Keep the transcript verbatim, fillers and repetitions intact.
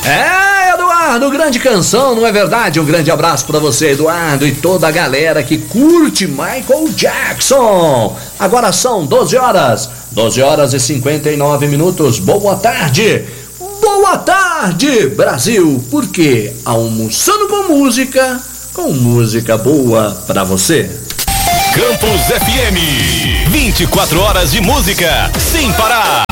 É, Eduardo, grande canção, não é verdade? Um grande abraço pra você, Eduardo, e toda a galera que curte Michael Jackson. Agora são doze horas, doze horas e cinquenta e nove minutos. Boa tarde, boa tarde, Brasil, porque almoçando com música, com música boa pra você. Campus F M, vinte e quatro horas de música sem parar.